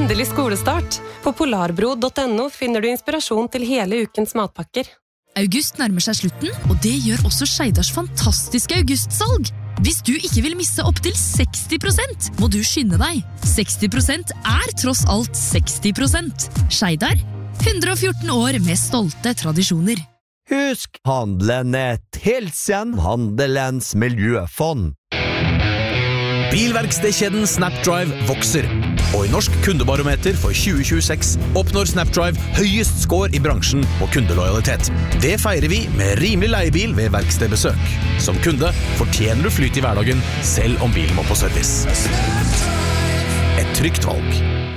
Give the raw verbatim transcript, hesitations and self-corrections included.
Endelig skolestart. På polarbro punktum no finner du inspirasjon til hele ukens matpakker. August nærmer seg slutten, og det gjør også Skeidars fantastiske augustsalg. Hvis du ikke vil misse opp til seksti prosent, må du skynde deg. seksti prosent er tross alt seksti prosent. Skeidar, hundre og fjorten år med stolte tradisjoner. Husk, handelen er helt sen handelens miljøfond. Bilverkstedkjeden Snapdrive vokser, og i Norsk kundebarometer for tjue tjueseks oppnår Snapdrive høyest score i bransjen på kundelojalitet. Det feirer vi med rimelig leiebil ved verkstedbesøk. Som kunde fortjener du flyt i hverdagen, selv om bilen må på service. Et trygt valg.